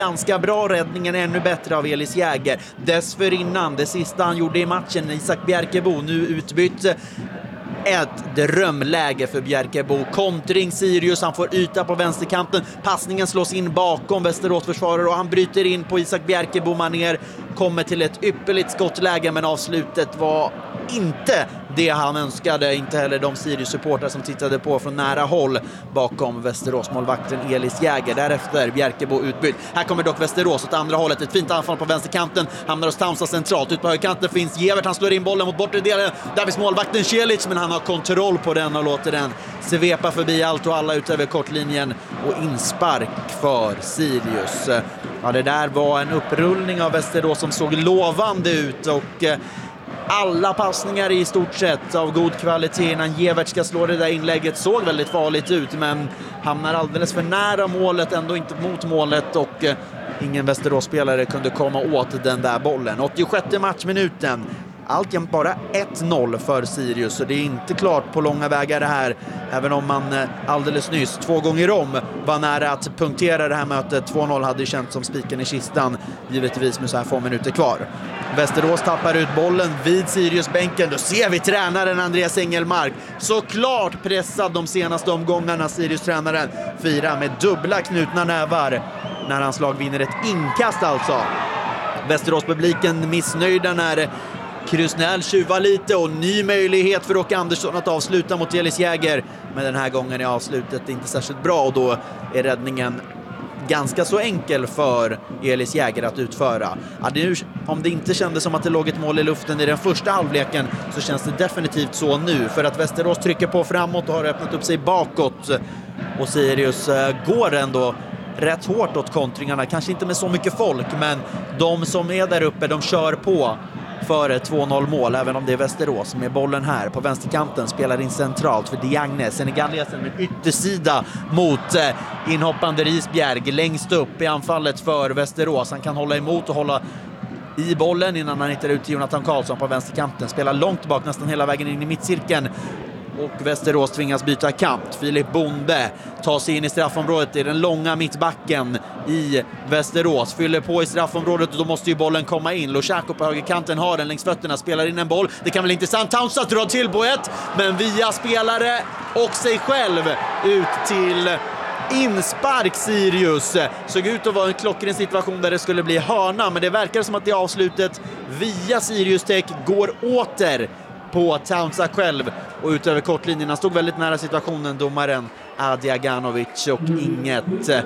Ganska bra, räddningen ännu bättre av Elis Jäger. Dessförinnan, det sista han gjorde i matchen, Isak Bjerkebo, nu utbytt. Ett drömläge för Bjerkebo. Kontring Sirius, han får yta på vänsterkanten. Passningen slås in bakom Västerås försvarare och han bryter in på Isak Bjerkebo manér. Kommer till ett ypperligt skottläge, men avslutet var inte det han önskade. Inte heller de Sirius-supportrar som tittade på från nära håll bakom Västerås-målvakten Elis Jäger. Därefter Bjerkebo utbytt. Här kommer dock Västerås åt andra hållet. Ett fint anfall på vänsterkanten. Hamnar hos Townsend centralt. Ut på högerkanten finns Gevert. Han slår in bollen mot bortre delen. Där finns målvakten Celic, men han har kontroll på den och låter den svepa förbi allt och alla ut över kortlinjen. Och inspark för Sirius. Ja, det där var en upprullning av Västerås som såg lovande ut och alla passningar i stort sett av god kvalitet innan Gevert ska slå det där inlägget såg väldigt farligt ut, men hamnar alldeles för nära målet, ändå inte mot målet, och ingen Västerås-spelare kunde komma åt den där bollen. 86 matchminuten. Alltjämt bara 1-0 för Sirius, så det är inte klart på långa vägar det här, även om man alldeles nyss 2 gånger om var nära att punktera det här mötet. 2-0 hade ju känts som spiken i kistan, givetvis med så här få minuter kvar. Västerås tappar ut bollen vid Sirius-bänken. Då ser vi tränaren Andreas Engelmark, såklart pressad de senaste omgångarna. Sirius-tränaren firar med dubbla knutna nävar när hans lag vinner ett inkast alltså. Västerås-publiken missnöjda när Krusnell tjuvar lite, och ny möjlighet för Åke Andersson att avsluta mot Elis Jäger. Men den här gången är avslutet inte särskilt bra, och då är räddningen ganska så enkel för Elis Jäger att utföra. Ja, om det inte kändes som att det låg ett mål i luften i den första halvleken, så känns det definitivt så nu, för att Västerås trycker på framåt och har öppnat upp sig bakåt, och Sirius går ändå rätt hårt åt kontringarna, kanske inte med så mycket folk, men de som är där uppe, de kör på för ett 2-0 mål, även om det är Västerås med bollen här på vänsterkanten, spelar in centralt för Diagne, senegalesen med yttersida mot inhoppande Risbjerg längst upp i anfallet för Västerås. Han kan hålla emot och hålla i bollen innan han hittar ut till Jonathan Karlsson på vänsterkanten, spelar långt bak nästan hela vägen in i mittcirkeln, och Västerås tvingas byta kant. Filip Bonde tar sig in i straffområdet i den långa mittbacken i Västerås, fyller på i straffområdet, och då måste ju bollen komma in. Lushako på högerkanten har den längs fötterna, spelar in en boll. Det kan väl intressant, Townsend drar till på ett, men via spelare och sig själv ut till inspark. Sirius såg ut att vara en klockren situation där det skulle bli hörna, men det verkar som att det avslutet via Sirius Tech går åter på Townsend själv och ut över kortlinjen. Han stod väldigt nära situationen, domaren Adi Aganovic, och inget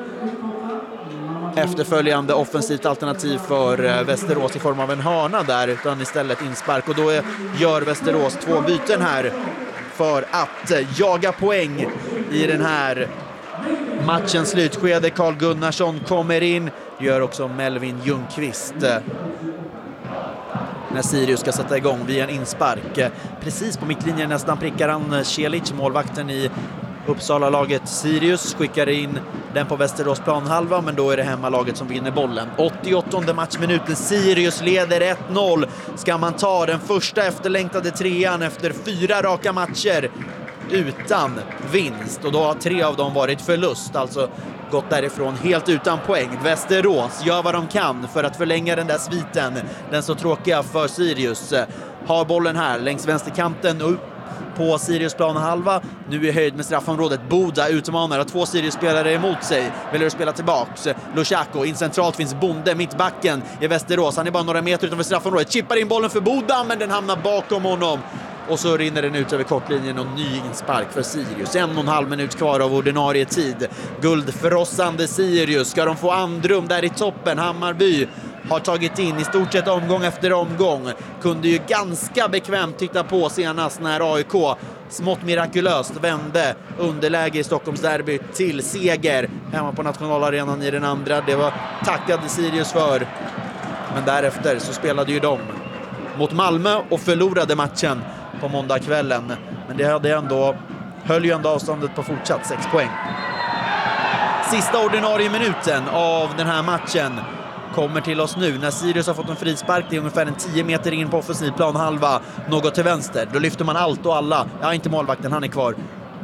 efterföljande offensivt alternativ för Västerås i form av en hörna där, utan istället inspark, och då gör Västerås 2 byten här för att jaga poäng i den här matchens slutskede. Carl Gunnarsson kommer in, gör också Melvin Ljungqvist när Sirius ska sätta igång via en inspark. Precis på mittlinjen nästan prickar han Celic, målvakten i Uppsala-laget. Sirius skickar in den på Västerås planhalva, men då är det hemmalaget som vinner bollen. 88:e matchminuten, Sirius leder 1-0. Ska man ta den första efterlängtade 3:an efter 4 raka matcher utan vinst, och då har 3 av dem varit förlust, alltså gått därifrån helt utan poäng. Västerås gör vad de kan för att förlänga den där sviten, den så tråkiga för Sirius. Har bollen här längs vänsterkanten upp på Sirius planhalva, nu i höjd med straffområdet. Boda utmanar, har 2 Sirius-spelare emot sig, väljer att spela tillbaks. Lushako, in centralt finns Bonde, mittbacken i Västerås, han är bara några meter utanför straffområdet, chippar in bollen för Boda, men den hamnar bakom honom. Och så rinner den ut över kortlinjen, och ny inspark för Sirius. 1,5 minut kvar av ordinarie tid. Guldförrossande Sirius. Ska de få andrum där i toppen? Hammarby har tagit in i stort sett omgång efter omgång. Kunde ju ganska bekvämt titta på senast när AIK smått mirakulöst vände underläge i Stockholms derby till seger hemma på nationalarenan i den andra. Det var tackade Sirius för. Men därefter så spelade ju de mot Malmö och förlorade matchen på måndagskvällen, men det höll ju ändå avståndet på fortsatt 6 poäng. Sista ordinarie minuten av den här matchen kommer till oss nu när Sirius har fått en frispark. Det är ungefär 10 meter in på offensiv planhalva, något till vänster. Då lyfter man allt och alla, ja, inte målvakten, han är kvar,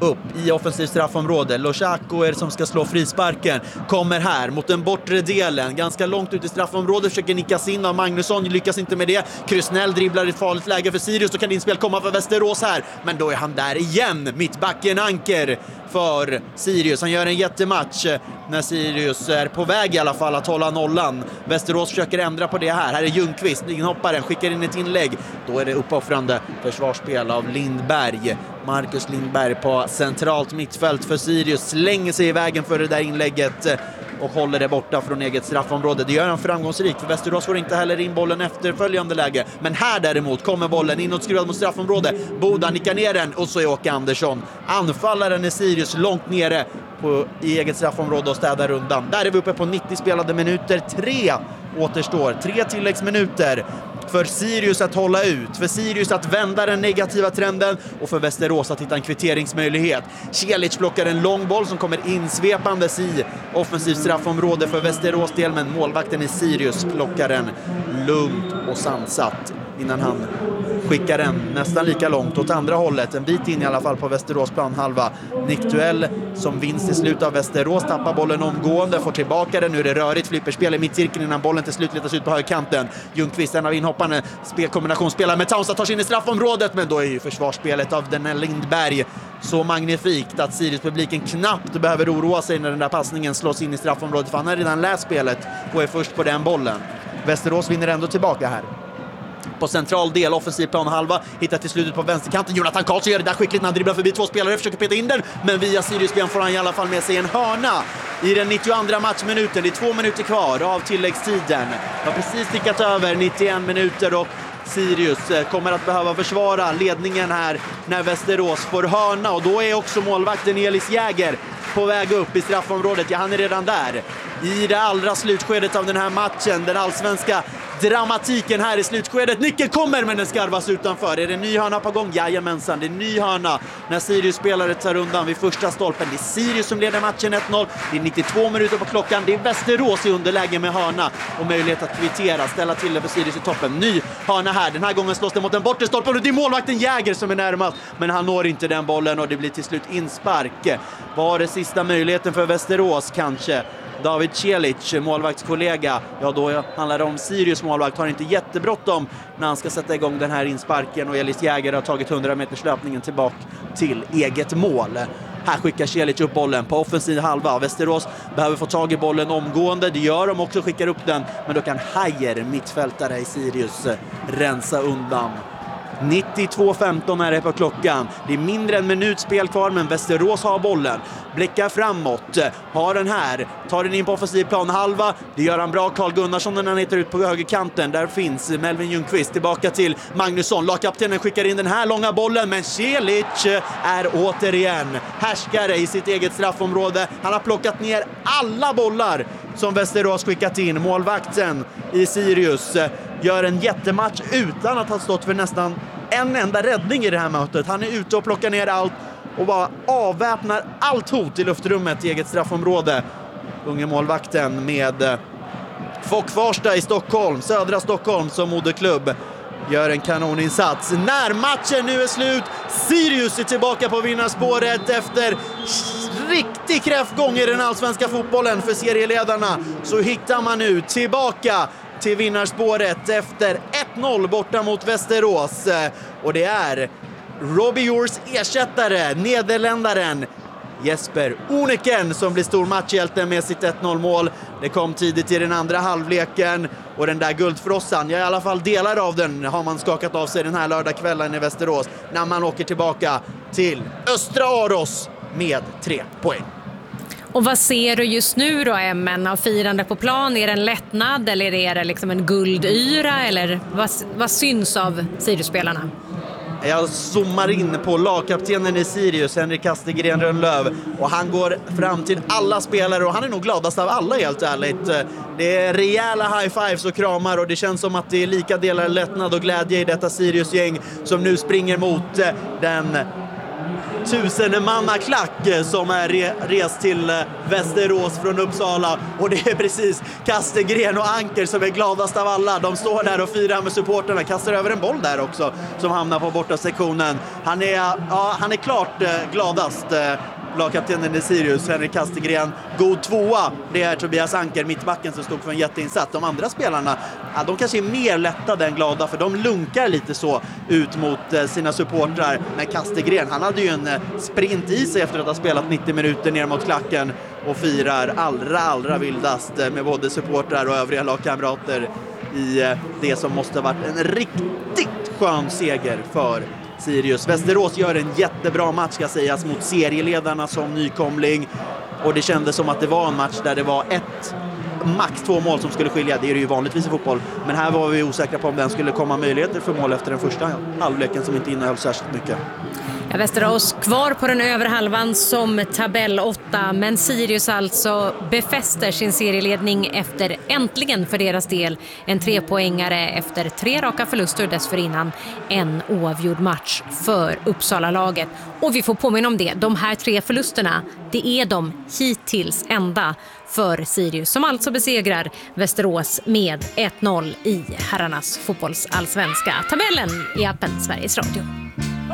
upp i offensiv straffområde. Loshako som ska slå frisparken kommer här mot den bortre delen, ganska långt ut i straffområdet, försöker nickas in av Magnusson, lyckas inte med det. Krusnell dribblar i ett farligt läge för Sirius, då kan inspel komma för Västerås här, men då är han där igen, mittbacken Anker för Sirius. Han gör en jättematch när Sirius är på väg i alla fall att hålla nollan. Västerås försöker ändra på det här. Här är Ljungqvist, inhopparen, skickar in ett inlägg. Då är det uppoffrande försvarsspel av Lindberg. Marcus Lindberg på centralt mittfält för Sirius slänger sig i vägen för det där inlägget och håller det borta från eget straffområde. Det gör han framgångsrikt, för Västerås får inte heller in bollen efterföljande läge. Men här däremot kommer bollen inåtskruvad mot straffområde. Boda nickar ner den och så är Åke Andersson, anfallaren i Sirius, långt nere i eget straffområde och städar undan. Där är vi uppe på 90 spelade minuter. 3 återstår, 3 tilläggsminuter för Sirius att hålla ut, för Sirius att vända den negativa trenden och för Västerås att hitta en kvitteringsmöjlighet. Celic plockar en lång boll som kommer insvepandes i offensivt straffområde för Västerås del, men målvakten i Sirius plockar den lugnt och sansat innan han skickar den nästan lika långt åt andra hållet, en bit in i alla fall på Västerås planhalva. Nickduell som vinst i slutet av Västerås, tappar bollen omgående, får tillbaka den. Nu är det rörigt flipperspel i mittcirkeln innan bollen till slut letas ut på högerkanten. Ljungqvist, en av inhopparna, kombinationsspelare med Townsend, tar sig in i straffområdet, men då är ju försvarsspelet av den Lindberg så magnifikt att Sirius-publiken knappt behöver oroa sig när den där passningen slås in i straffområdet, för han har redan läst spelet och är först på den bollen. Västerås vinner ändå tillbaka här. På central del, offensiv planhalva, hittar till slutet på vänsterkanten. Jonathan Karlsson gör det där skickligt när han dribblar förbi 2 spelare, försöker peta in den, men via Sirius-ben får han i alla fall med sig en hörna i den 92 matchminuten. Det är 2 minuter kvar av tilläggstiden. Har precis tickat över 91 minuter och Sirius kommer att behöva försvara ledningen här när Västerås får hörna, och då är också målvakten Elis Jäger på väg upp i straffområdet. Ja, han är redan där i det allra slutskedet av den här matchen. Den allsvenska dramatiken här i slutskedet. Nyckeln kommer, men den skarvas utanför. Är det en ny hörna på gång? Jajamensan, det är en ny hörna när Sirius-spelare tar undan vid första stolpen. Det är Sirius som leder matchen 1-0. Det är 92 minuter på klockan. Det är Västerås i underläge med hörna och möjlighet att kvittera, ställa till det för Sirius i toppen. Ny hörna här. Den här gången slås det mot den bortre stolpen och det är målvakten Jäger som är närmast, men han når inte den bollen och det blir till slut inspark. Var det sista möjligheten för Västerås kanske? David Celic, målvaktskollega, ja då handlar det om Sirius målvakt, har inte jättebråttom när han ska sätta igång den här insparken, och Elis Jäger har tagit 100 meters löpningen tillbaka till eget mål. Här skickar Celic upp bollen på offensiv halva. Västerås behöver få tag i bollen omgående, det gör de också, skickar upp den, men då kan Hajer, mittfältare i Sirius, rensa undan. 92:15 är det på klockan. Det är mindre än minutspel kvar, men Västerås har bollen. Blickar framåt. Har den här. Tar den in på offensiv plan halva. Det gör han bra. Carl Gunnarsson när han hittar ut på högerkanten. Där finns Melvin Ljungqvist. Tillbaka till Magnusson. Lagkaptenen skickar in den här långa bollen, men Celic är återigen härskare i sitt eget straffområde. Han har plockat ner alla bollar som Västerås skickat in. Målvakten i Sirius gör en jättematch utan att ha stått för nästan en enda räddning i det här mötet. Han är ute och plockar ner allt och bara avväpnar allt hot i luftrummet i eget straffområde. Unge målvakten med Fock Farsta i Stockholm, södra Stockholm som moderklubb, gör en kanoninsats. När matchen nu är slut, Sirius är tillbaka på vinnarspåret efter riktig kräftgång i den allsvenska fotbollen för serieledarna. Så hittar man nu tillbaka till vinnarspåret efter 1-0 borta mot Västerås. Och det är Robbie Yours ersättare, nederländaren Jesper Oneken, som blir stor matchhjälte med sitt 1-0-mål. Det kom tidigt i den andra halvleken, och den där guldfrossan, ja, i alla fall delar av den har man skakat av sig den här lördagskvällen i Västerås när man åker tillbaka till Östra Aros med 3 poäng. Och vad ser du just nu då, Emmen, av firande på plan? Är det en lättnad eller är det liksom en guldyra? Eller vad syns av Sirius-spelarna? Jag zoomar in på lagkaptenen i Sirius, Henrik Kastegren Rönnlöv, och han går fram till alla spelare och han är nog gladast av alla, helt ärligt. Det är rejäla high-fives och kramar, och det känns som att det är lika delar lättnad och glädje i detta Sirius-gäng som nu springer mot den 1000-mannaklack som är rest till Västerås från Uppsala, och det är precis Kastegren och Anker som är gladast av alla. De står där och firar med supporterna, kastar över en boll där också som hamnar på borta sektionen. Han är klart gladast, lagkaptenen i Sirius, Henrik Kastegren. God tvåa, det är Tobias Anker, mittbacken, som stod för en jätteinsats. De andra spelarna, de kanske är mer lättade än glada, för de lunkar lite så ut mot sina supportrar. Men Kastegren, han hade ju en sprint i sig efter att ha spelat 90 minuter ner mot klacken och firar allra vildast med både supportrar och övriga lagkamrater i det som måste ha varit en riktigt skön seger för Sirius. Västerås gör en jättebra match, ska sägas, mot serieledarna som nykomling, och det kändes som att det var en match där det var max 2 mål som skulle skilja. Det är det ju vanligtvis i fotboll, men här var vi osäkra på om den skulle komma möjligheter för mål efter den första halvleken som inte innehöll särskilt mycket. Ja, Västerås kvar på den övre halvan som tabell 8, men Sirius alltså befäster sin serieledning efter, äntligen för deras del, en 3-poängare efter 3 raka förluster, dessförinnan en oavgjord match för Uppsala-laget. Och vi får påminna om det, de här 3 förlusterna, det är de hittills enda för Sirius, som alltså besegrar Västerås med 1-0 i herrarnas fotbollsallsvenska. Tabellen i appen Sveriges Radio.